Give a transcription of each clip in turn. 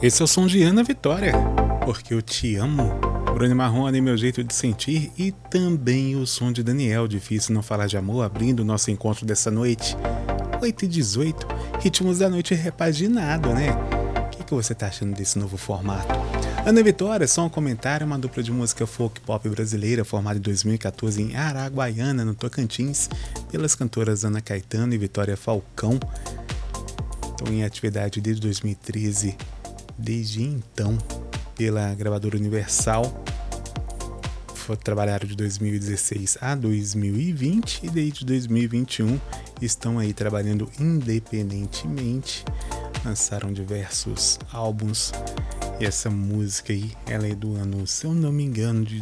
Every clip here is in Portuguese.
Esse é o som de Ana Vitória, Porque Eu Te Amo. Bruno Marrone, Meu Jeito de Sentir, e também o som de Daniel, Difícil Não Falar de Amor, abrindo o nosso encontro dessa noite. 8h18, ritmos da noite repaginado, né? O que você tá achando desse novo formato? Ana Vitória, só um comentário, uma dupla de música folk pop brasileira formada em 2014 em Araguaiana, no Tocantins, pelas cantoras Ana Caetano e Vitória Falcão. Estão em atividade desde 2013, desde então, pela gravadora Universal. Trabalharam de 2016 a 2020 e desde 2021 estão aí trabalhando independentemente. Lançaram diversos álbuns e essa música aí, ela é do ano, se eu não me engano, de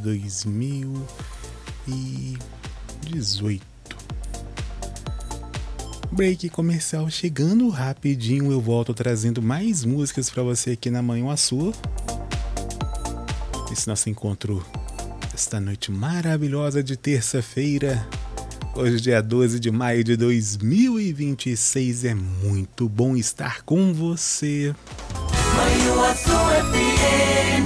2018. Break comercial chegando rapidinho, eu volto trazendo mais músicas para você aqui na Manhã a Sua. Esse nosso encontro esta noite maravilhosa de terça-feira, hoje dia 12 de maio de 2026, é muito bom estar com você. Manhã a Sua FM.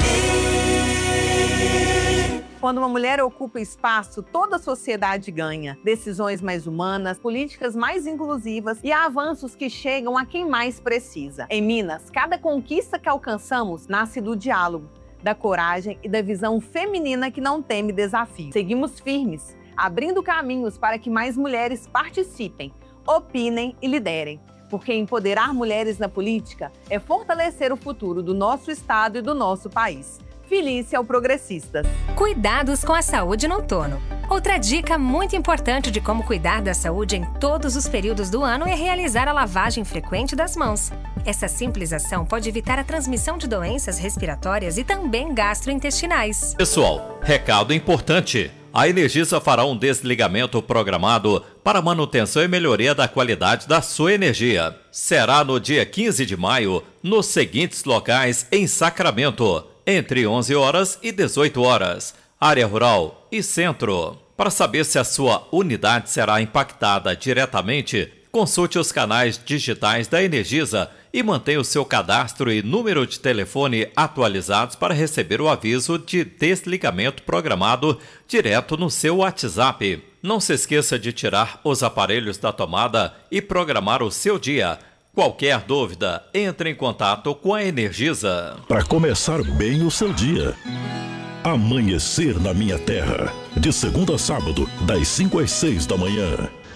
Quando uma mulher ocupa espaço, toda a sociedade ganha. Decisões mais humanas, políticas mais inclusivas e avanços que chegam a quem mais precisa. Em Minas, cada conquista que alcançamos nasce do diálogo, da coragem e da visão feminina que não teme desafios. Seguimos firmes, abrindo caminhos para que mais mulheres participem, opinem e liderem. Porque empoderar mulheres na política é fortalecer o futuro do nosso estado e do nosso país. Felícia ao Progressistas. Cuidados com a saúde no outono. Outra dica muito importante de como cuidar da saúde em todos os períodos do ano é realizar a lavagem frequente das mãos. Essa simples ação pode evitar a transmissão de doenças respiratórias e também gastrointestinais. Pessoal, recado importante. A Energisa fará um desligamento programado para manutenção e melhoria da qualidade da sua energia. Será no dia 15 de maio, nos seguintes locais em Sacramento, entre 11 horas e 18 horas, área rural e centro. Para saber se a sua unidade será impactada diretamente, consulte os canais digitais da Energisa e mantenha o seu cadastro e número de telefone atualizados para receber o aviso de desligamento programado direto no seu WhatsApp. Não se esqueça de tirar os aparelhos da tomada e programar o seu dia. Qualquer dúvida, entre em contato com a Energisa. Para começar bem o seu dia. Amanhecer na Minha Terra. De segunda a sábado, das 5 às 6 da manhã.